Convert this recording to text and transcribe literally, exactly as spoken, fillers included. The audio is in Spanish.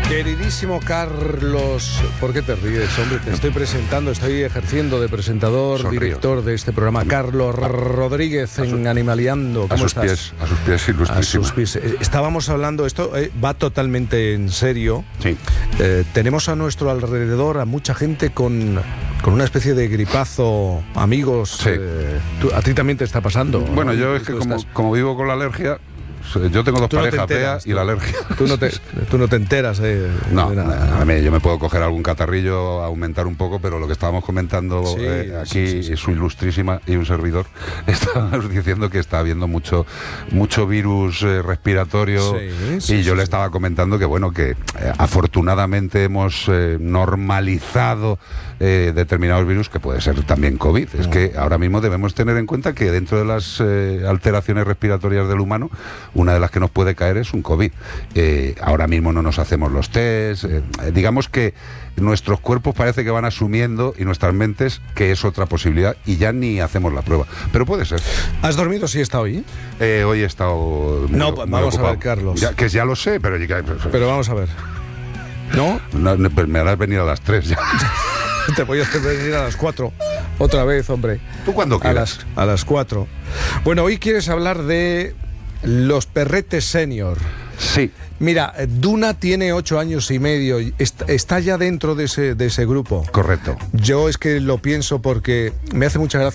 Queridísimo Carlos, ¿por qué te ríes, hombre? Te estoy presentando, estoy ejerciendo de presentador, Sonrío. director de este programa. Carlos Rodríguez en su, Animaliando. ¿Cómo a sus estás? pies, a sus pies, ilustrísima. A sus pies. Estábamos hablando, esto eh, va totalmente en serio. Sí. Eh, tenemos a nuestro alrededor a mucha gente con, con una especie de gripazo, amigos. Sí. Eh, tú, a ti también te está pasando. Bueno, ¿no? yo es que como, como vivo con la alergia, yo tengo dos Tú no parejas te enteras, feas y la alergia. Tú no te, tú no te enteras eh, No, de nada. a mí, yo me puedo coger algún catarrillo, aumentar un poco, pero lo que estábamos comentando Sí, eh, aquí, sí, sí, sí. su ilustrísima y un servidor, estábamos diciendo que está habiendo mucho mucho virus eh, respiratorio, Sí, sí, y yo sí, le sí. estaba comentando que bueno, que eh, afortunadamente hemos eh, normalizado eh, determinados virus, que puede ser también COVID. Es que ahora mismo debemos tener en cuenta que dentro de las eh, alteraciones respiratorias del humano, una de las que nos puede caer es un COVID. Eh, ahora mismo no nos hacemos los test, eh, digamos que nuestros cuerpos parece que van asumiendo, y nuestras mentes, que es otra posibilidad, y ya ni hacemos la prueba, pero puede ser. ¿Has dormido siesta hoy? Eh, hoy he estado muy, No, muy vamos ocupado. a ver, Carlos. Ya, que ya lo sé, pero, Pero vamos a ver. ¿No? no, no, pues me harás venir a las tres ya. Te voy a hacer venir a las cuatro. Otra vez, hombre. Tú cuando A quieras. las, a las cuatro. Bueno, hoy quieres hablar de los perretes senior. Sí. Mira, Duna tiene ocho años y medio. Y está, está ya dentro de ese, de ese grupo. Correcto. Yo es que lo pienso porque me hace mucha gracia